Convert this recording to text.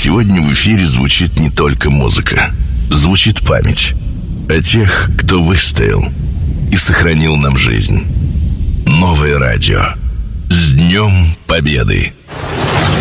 Сегодня в эфире звучит не только музыка. Звучит память о тех, кто выстоял и сохранил нам жизнь. Новое радио. С Днем Победы!